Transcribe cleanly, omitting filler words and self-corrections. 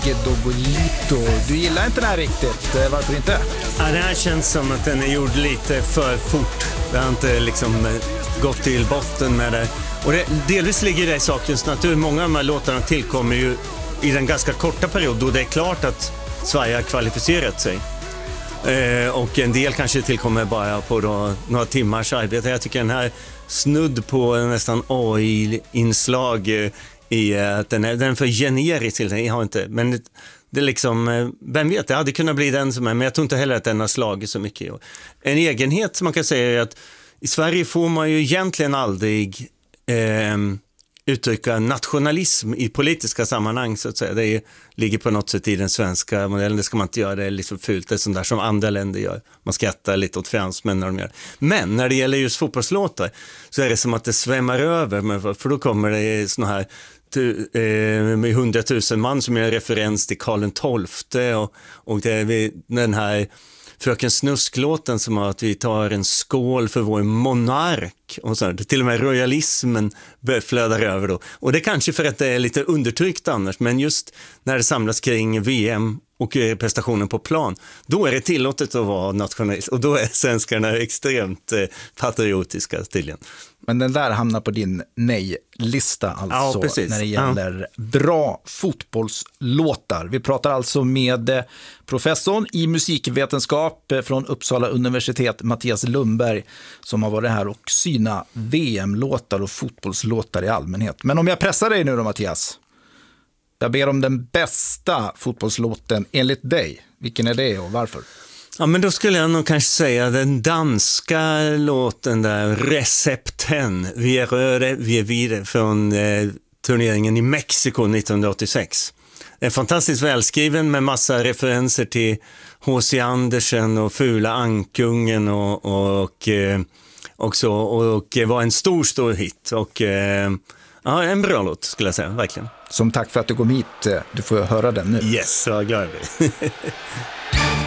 Dogolito. Du gillar inte den här riktigt. Varför inte? Ja, det här känns som att den är gjord lite för fort. Det har inte liksom gått till botten med det. Och delvis ligger det i sakens natur. Många av de här låtarna tillkommer ju i den ganska korta period då det är klart att Sverige har kvalificerat sig. Och en del kanske tillkommer bara på några timmars arbete. Jag tycker den här snudd på nästan AI-inslag i att den är för generisk till den. Jag har inte, men det är liksom, vem vet, det hade kunnat bli den som är, men jag tror inte heller att den har slagit så mycket. En egenhet som man kan säga är att i Sverige får man ju egentligen aldrig uttrycka nationalism i politiska sammanhang, så att säga. Det ligger på något sätt i den svenska modellen. Det ska man inte göra, det är liksom fult. Det är sånt där som andra länder gör. Man skrattar lite åt fransmän när de gör. Men när det gäller just fotbollslåtar så är det som att det svämmar över, för då kommer det såna här med 100 000 man som gör referens till Karl XII och det är den här Fröken Snusklåten som har att vi tar en skål för vår monark och så. Till och med royalismen flödar över då. Och det är kanske för att det är lite undertryckt annars, men just när det samlas kring VM och prestationen på plan, då är det tillåtet att vara nationalist och då är svenskarna extremt patriotiska tydligen. Men den där hamnar på din nej-lista alltså, när det gäller bra fotbollslåtar. Vi pratar alltså med professorn i musikvetenskap från Uppsala universitet, Mattias Lundberg, som har varit här och syna VM-låtar och fotbollslåtar i allmänhet. Men om jag pressar dig nu då, Mattias. Jag ber om den bästa fotbollslåten enligt dig. Vilken är det och varför? Ja, men då skulle jag nog kanske säga den danska låten där, Recepten, Vi är röde, vi är vidare, från turneringen i Mexiko 1986. Den är fantastiskt välskriven med massa referenser till H.C. Andersen och Fula Ankungen och var en stor hit och ja, en bra låt skulle jag säga, verkligen. Som tack för att du kom hit, du får höra den nu. Yes, jag är glad.